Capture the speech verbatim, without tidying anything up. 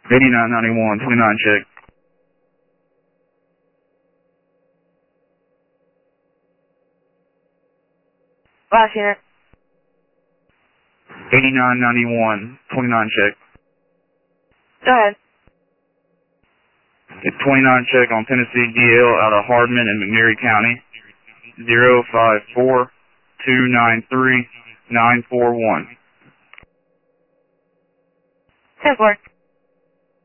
eighty-nine ninety-one, twenty-nine check. Last unit. eighty-nine ninety-one, twenty-nine check. Go ahead. It's twenty-nine check on Tennessee D L out of Hardman in McNairy County. zero five four two nine three nine four one. ten four.